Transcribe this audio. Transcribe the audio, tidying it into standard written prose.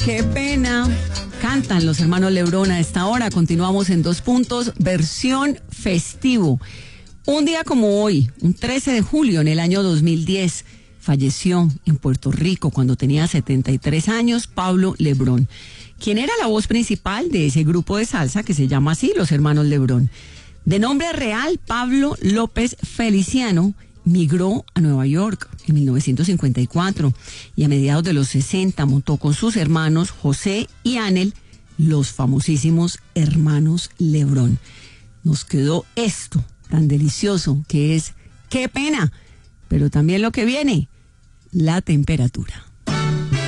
Qué pena. Cantan los hermanos Lebrón a esta hora. Continuamos en 2 puntos, versión festivo. Un día como hoy, un 13 de julio en el año 2010, falleció en Puerto Rico cuando tenía 73 años Pablo Lebrón, quien era la voz principal de ese grupo de salsa que se llama así, los hermanos Lebrón. De nombre real, Pablo López Feliciano, migró a Nueva York en 1954 y a mediados de los 60 montó con sus hermanos José y Anel los famosísimos hermanos Lebrón. Nos quedó esto tan delicioso que es Qué pena, pero también lo que viene, la temperatura.